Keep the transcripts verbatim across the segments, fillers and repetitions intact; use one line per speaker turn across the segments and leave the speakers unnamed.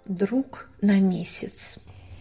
Друг на месяц.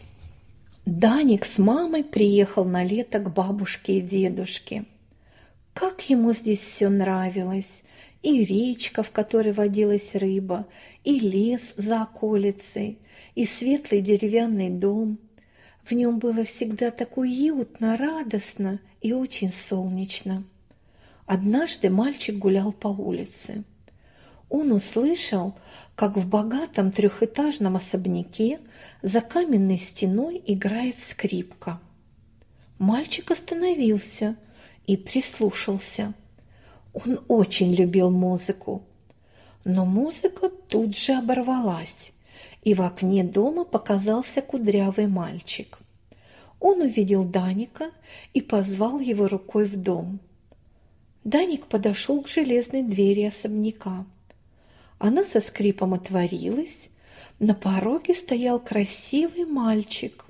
Даник с мамой приехал на лето к бабушке и дедушке. Как ему здесь все нравилось! И речка, в которой водилась рыба, и лес за околицей, и светлый деревянный дом. В нем было всегда так уютно, радостно и очень солнечно. Однажды мальчик гулял по улице. Он услышал, как в богатом трехэтажном особняке за каменной стеной играет скрипка. Мальчик остановился и прислушался. Он очень любил музыку. Но музыка тут же оборвалась, и в окне дома показался кудрявый мальчик. Он увидел Даника и позвал его рукой в дом. Даник подошел к железной двери особняка. Она со скрипом отворилась. На пороге стоял красивый мальчик.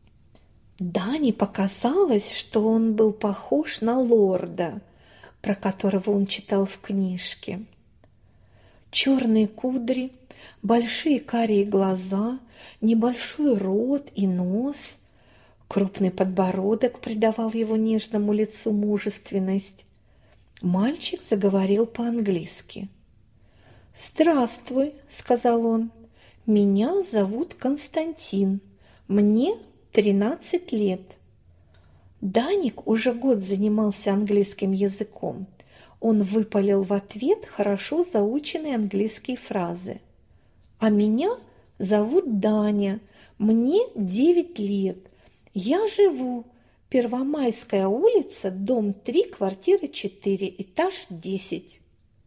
Дане показалось, что он был похож на лорда, про которого он читал в книжке. Черные кудри, большие карие глаза, небольшой рот и нос, крупный подбородок придавал его нежному лицу мужественность. Мальчик заговорил по-английски. «Здравствуй», — сказал он, — «меня зовут Константин, мне тринадцать лет». Даник уже год занимался английским языком. Он выпалил в ответ хорошо заученные английские фразы. «А меня зовут Даня, мне девять лет. Я живу Первомайская улица, дом три, квартира четыре, этаж десять».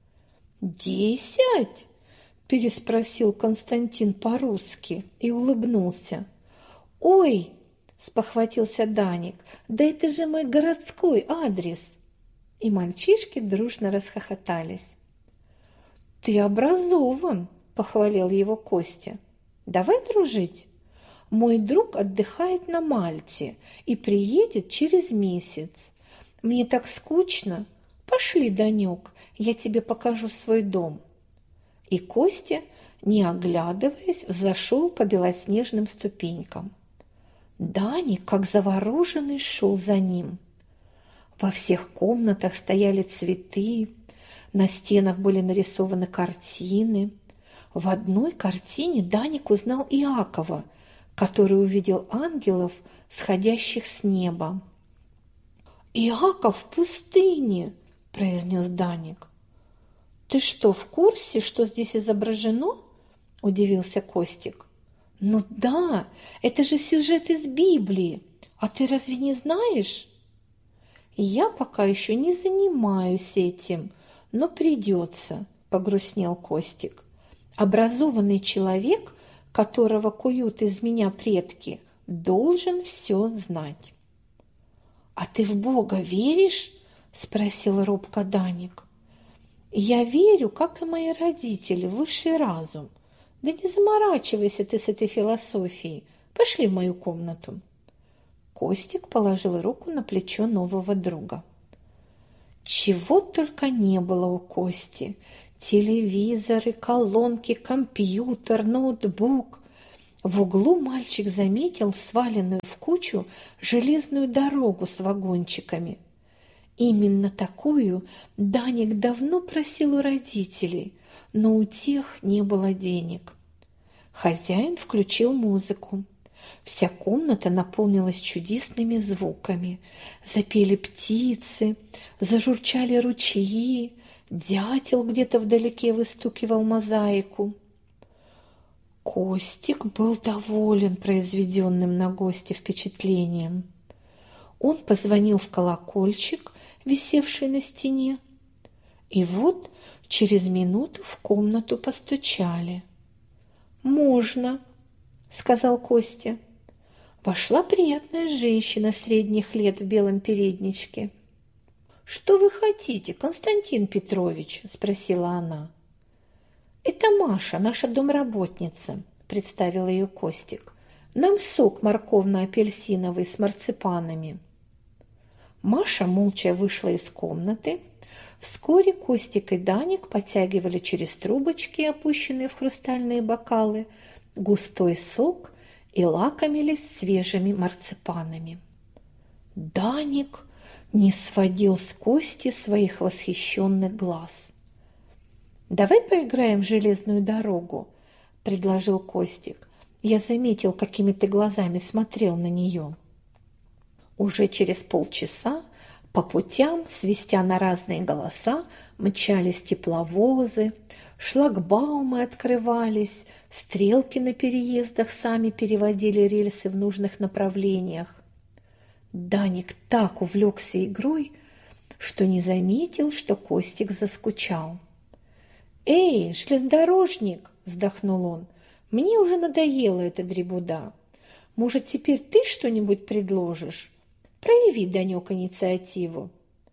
«Десять?» – переспросил Константин по-русски и улыбнулся. «Ой!» – спохватился Даник. «Да это же мой городской адрес!» И мальчишки дружно расхохотались. «Ты образован!» – похвалил его Костя. «Давай дружить. Мой друг отдыхает на Мальте и приедет через месяц. Мне так скучно. Пошли, Данек, я тебе покажу свой дом». И Костя, не оглядываясь, взошел по белоснежным ступенькам. Даник, как завороженный, шел за ним. Во всех комнатах стояли цветы, на стенах были нарисованы картины. В одной картине Даник узнал Иакова, который увидел ангелов, сходящих с неба. «Иаков в пустыне!» – произнес Даник. «Ты что, в курсе, что здесь изображено?» – удивился Костик. «Ну да, это же сюжет из Библии. А ты разве не знаешь?» «Я пока еще не занимаюсь этим, но придется», – погрустнел Костик. «Образованный человек, которого куют из меня предки, должен все знать». «А ты в Бога веришь?» – спросил робко Даник. «Я верю, как и мои родители, в высший разум. Да не заморачивайся ты с этой философией. Пошли в мою комнату». Костик положил руку на плечо нового друга. Чего только не было у Кости. Телевизоры, колонки, компьютер, ноутбук. В углу мальчик заметил сваленную в кучу железную дорогу с вагончиками. Именно такую Даник давно просил у родителей, но у тех не было денег. Хозяин включил музыку. Вся комната наполнилась чудесными звуками. Запели птицы, зажурчали ручьи, дятел где-то вдалеке выстукивал мозаику. Костик был доволен произведенным на гости впечатлением. Он позвонил в колокольчик, висевший на стене, и вот через минуту в комнату постучали. «Можно», — сказал Костя. Вошла приятная женщина средних лет в белом передничке. «Что вы хотите, Константин Петрович?» – спросила она. «Это Маша, наша домработница», – представил ее Костик. «Нам сок морковно-апельсиновый с марципанами». Маша молча вышла из комнаты. Вскоре Костик и Даник подтягивали через трубочки, опущенные в хрустальные бокалы, густой сок и лакомились свежими марципанами. Даник не сводил с Кости своих восхищенных глаз. «Давай поиграем в железную дорогу», – предложил Костик. «Я заметил, какими ты глазами смотрел на нее». Уже через полчаса по путям, свистя на разные голоса, мчались тепловозы, шлагбаумы открывались, стрелки на переездах сами переводили рельсы в нужных направлениях. Даник так увлекся игрой, что не заметил, что Костик заскучал. «Эй, железнодорожник!» – вздохнул он. «Мне уже надоела эта дребуда. Может, теперь ты что-нибудь предложишь? Прояви, Данек, инициативу».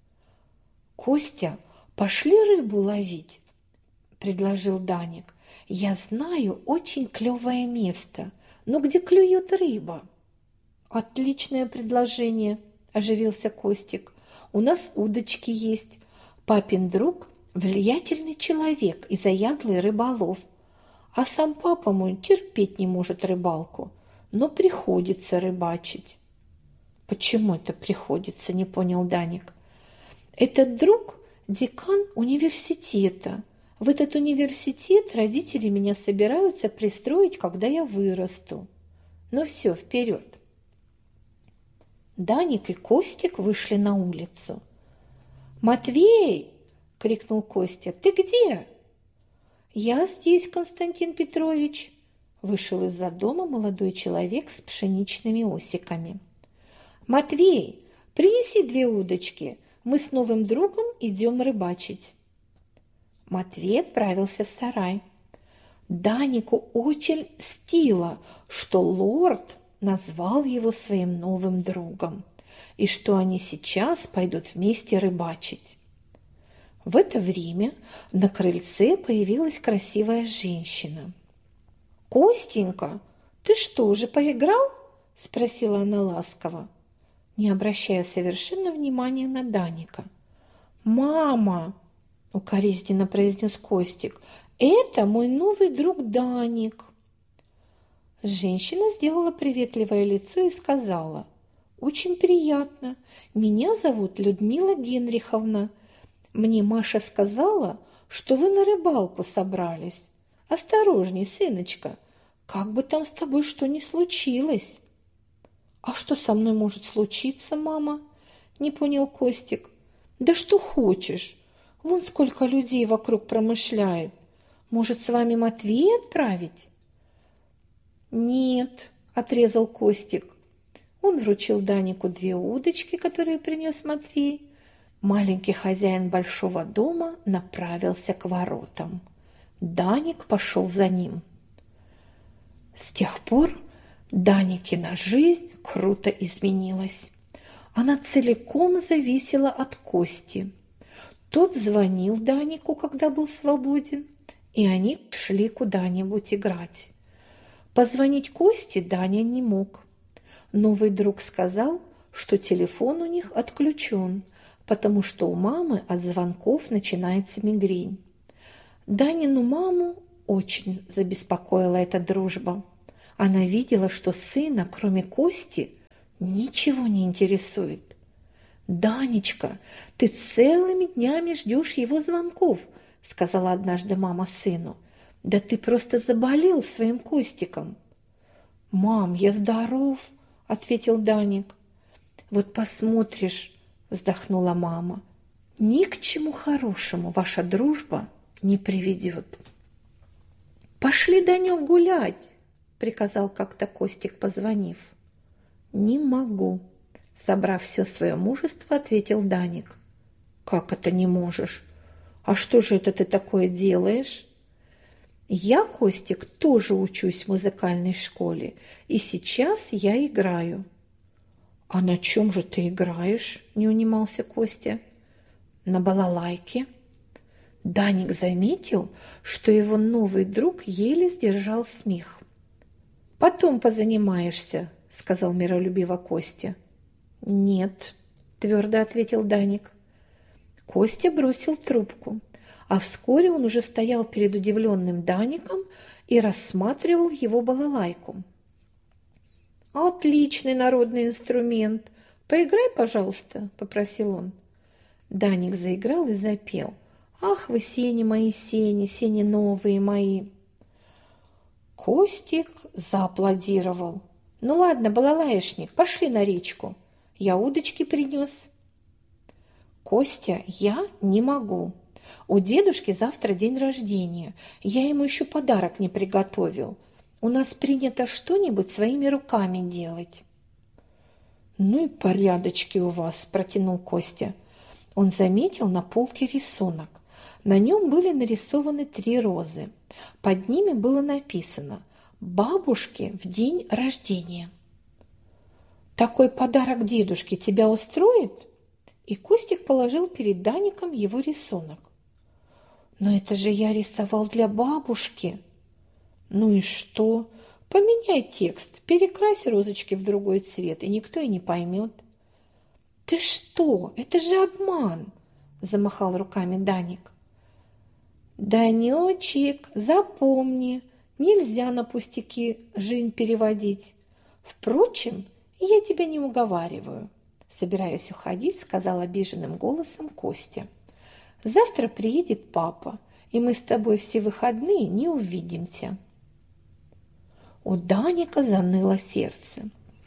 «Костя, пошли рыбу ловить», – предложил Даник. «Я знаю очень клевое место, но где клюет рыба». «Отличное предложение», – оживился Костик. «У нас удочки есть. Папин друг – влиятельный человек и заядлый рыболов. А сам папа мой терпеть не может рыбалку, но приходится рыбачить». «Почему это приходится?» – не понял Даник. «Этот друг – декан университета. В этот университет родители меня собираются пристроить, когда я вырасту. Ну все, вперед!» Даник и Костик вышли на улицу. «Матвей!» – крикнул Костя. «Ты где?» «Я здесь, Константин Петрович!» – вышел из-за дома молодой человек с пшеничными осиками. «Матвей, принеси две удочки, мы с новым другом идем рыбачить». Матвей отправился в сарай. Данику очень льстило, что лорд назвал его своим новым другом, и что они сейчас пойдут вместе рыбачить. В это время на крыльце появилась красивая женщина. «Костенька, ты что, уже поиграл?» – спросила она ласково, не обращая совершенно внимания на Даника. «Мама!» – укоризненно произнес Костик. «Это мой новый друг Даник». Женщина сделала приветливое лицо и сказала: «Очень приятно. Меня зовут Людмила Генриховна. Мне Маша сказала, что вы на рыбалку собрались. Осторожней, сыночка, как бы там с тобой что ни случилось». «А что со мной может случиться, мама?» – не понял Костик. «Да что хочешь. Вон сколько людей вокруг промышляет. Может, с вами Матвея отправить?» «Нет», – отрезал Костик. Он вручил Данику две удочки, которые принес Матвей. Маленький хозяин большого дома направился к воротам. Даник пошел за ним. С тех пор Даникина жизнь круто изменилась. Она целиком зависела от Кости. Тот звонил Данику, когда был свободен, и они шли куда-нибудь играть. Позвонить Косте Даня не мог. Новый друг сказал, что телефон у них отключен, потому что у мамы от звонков начинается мигрень. Данину маму очень забеспокоила эта дружба. Она видела, что сына, кроме Кости, ничего не интересует. «Данечка, ты целыми днями ждешь его звонков», — сказала однажды мама сыну. «Да ты просто заболел своим Костиком». «Мам, я здоров», — ответил Даник. «Вот посмотришь», — вздохнула мама, — «ни к чему хорошему ваша дружба не приведет». «Пошли, Данек, гулять», — приказал как-то Костик, позвонив. «Не могу», — собрав все свое мужество, ответил Даник. «Как это не можешь? А что же это ты такое делаешь?» «Я, Костик, тоже учусь в музыкальной школе, и сейчас я играю». «А на чем же ты играешь?» – не унимался Костя. «На балалайке». Даник заметил, что его новый друг еле сдержал смех. «Потом позанимаешься», – сказал миролюбиво Костя. «Нет», – твердо ответил Даник. Костя бросил трубку, а вскоре он уже стоял перед удивленным Даником и рассматривал его балалайку. «Отличный народный инструмент. Поиграй, пожалуйста», – попросил он. Даник заиграл и запел. «Ах вы, сени мои, сени, сени новые мои». Костик зааплодировал. «Ну ладно, балалаишник, пошли на речку. Я удочки принес». «Костя, я не могу. У дедушки завтра день рождения. Я ему еще подарок не приготовил. У нас принято что-нибудь своими руками делать». «Ну и порядочки у вас», – протянул Костя. Он заметил на полке рисунок. На нем были нарисованы три розы. Под ними было написано «Бабушке в день рождения». «Такой подарок дедушке тебя устроит?» И Костик положил перед Даником его рисунок. «Но это же я рисовал для бабушки». «Ну и что? Поменяй текст, перекрась розочки в другой цвет, и никто и не поймет». «Ты что? Это же обман!» – замахал руками Даник. «Данечек, запомни, нельзя на пустяки жизнь переводить. Впрочем, я тебя не уговариваю», – собираясь уходить, сказал обиженным голосом Костя. «Завтра приедет папа, и мы с тобой все выходные не увидимся». У Даника заныло сердце.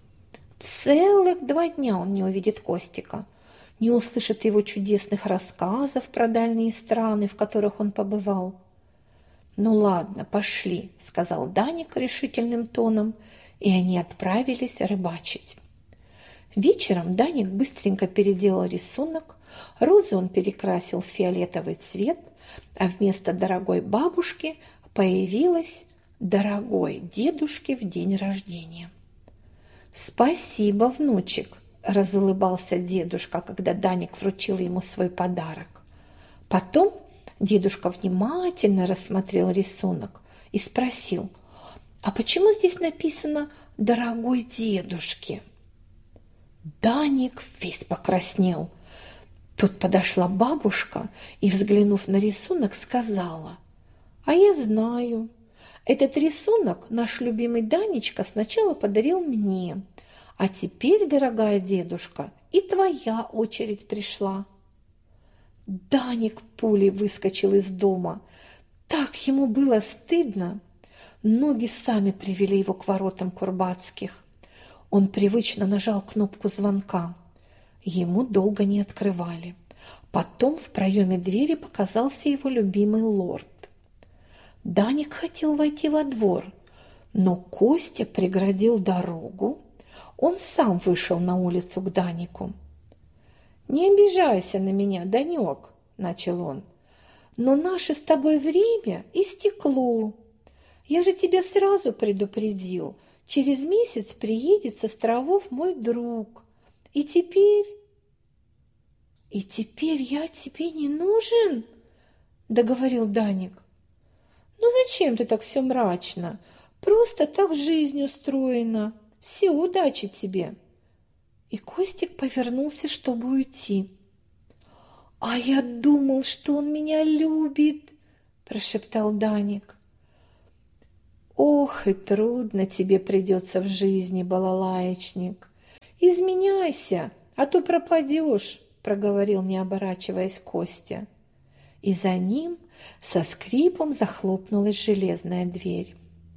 Целых два дня он не увидит Костика, не услышит его чудесных рассказов про дальние страны, в которых он побывал. «Ну ладно, пошли», – сказал Даник решительным тоном, и они отправились рыбачить. Вечером Даник быстренько переделал рисунок, розы он перекрасил в фиолетовый цвет, а вместо дорогой бабушки появилась дорогой дедушке в день рождения. «Спасибо, внучек», – разулыбался дедушка, когда Даник вручил ему свой подарок. Потом дедушка внимательно рассмотрел рисунок и спросил: «А почему здесь написано «дорогой дедушке»?» Даник весь покраснел. Тут подошла бабушка и, взглянув на рисунок, сказала: «А я знаю. Этот рисунок наш любимый Данечка сначала подарил мне, а теперь, дорогая дедушка, и твоя очередь пришла». Даник пулей выскочил из дома. Так ему было стыдно. Ноги сами привели его к воротам Курбатских. Он привычно нажал кнопку звонка. Ему долго не открывали. Потом в проеме двери показался его любимый лорд. Даник хотел войти во двор, но Костя преградил дорогу. Он сам вышел на улицу к Данику. «Не обижайся на меня, Данек», – начал он, – «но наше с тобой время истекло. Я же тебя сразу предупредил. Через месяц приедет с островов мой друг. И теперь...» «И теперь я тебе не нужен?» – договорил Даник. «Ну зачем ты так все мрачно? Просто так жизнь устроена. Все, удачи тебе!» И Костик повернулся, чтобы уйти. «А я думал, что он меня любит!» – прошептал Даник. «Ох, и трудно тебе придется в жизни, балалаечник! Изменяйся, а то пропадешь!» – проговорил, не оборачиваясь, Костя. И за ним со скрипом захлопнулась железная дверь.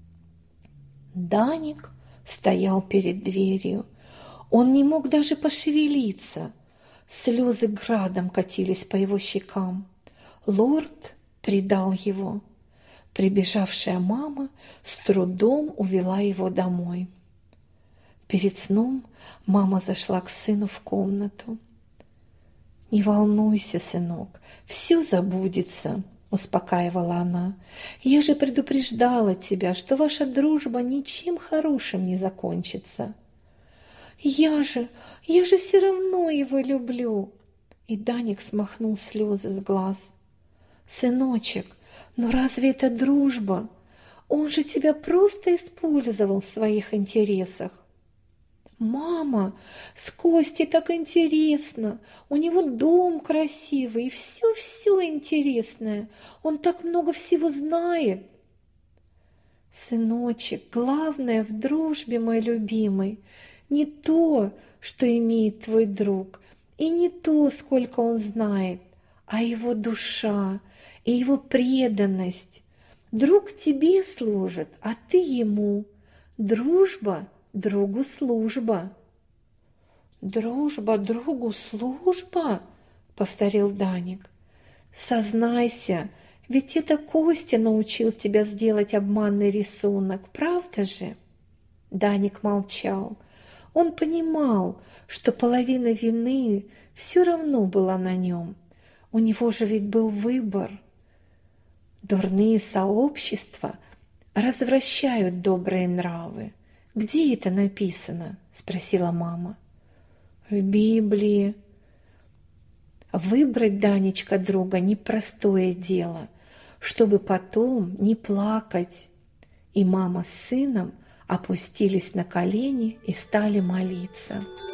Даник стоял перед дверью. Он не мог даже пошевелиться. Слезы градом катились по его щекам. Лорд предал его. Прибежавшая мама с трудом увела его домой. Перед сном мама зашла к сыну в комнату. «Не волнуйся, сынок, все забудется», – успокаивала она. «Я же предупреждала тебя, что ваша дружба ничем хорошим не закончится». «Я же, я же все равно его люблю!» И Даник смахнул слезы с глаз. «Сыночек, но разве это дружба? Он же тебя просто использовал в своих интересах». «Мама, с Костей так интересно, у него дом красивый и все-все интересное, он так много всего знает». Сыночек, главное в дружбе, мой любимый, не то, что имеет твой друг, и не то, сколько он знает, а его душа и его преданность. Друг тебе служит, а ты ему. Дружба другу служба. «Дружба другу служба?» — повторил Даник. «Сознайся, ведь это Костя научил тебя сделать обманный рисунок, правда же?» Даник молчал. Он понимал, что половина вины все равно была на нем. У него же ведь был выбор. Дурные сообщества развращают добрые нравы. «Где это написано?» — спросила мама. «В Библии». Выбрать, Данечка, друга — непростое дело, чтобы потом не плакать. И мама с сыном опустились на колени и стали молиться.